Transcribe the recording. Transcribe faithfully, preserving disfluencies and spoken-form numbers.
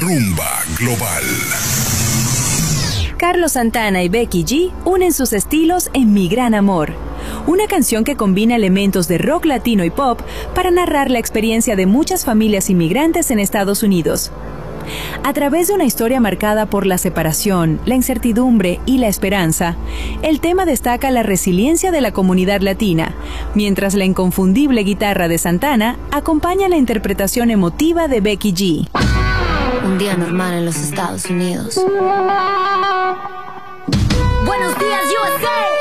Rumba Global. Carlos Santana y Becky G unen sus estilos en Mi Gran Amor, una canción que combina elementos de rock latino y pop para narrar la experiencia de muchas familias inmigrantes en Estados Unidos. A través de una historia marcada por la separación, la incertidumbre y la esperanza, el tema destaca la resiliencia de la comunidad latina, mientras la inconfundible guitarra de Santana acompaña la interpretación emotiva de Becky G. Un día normal en los Estados Unidos. Buenos días, U S A.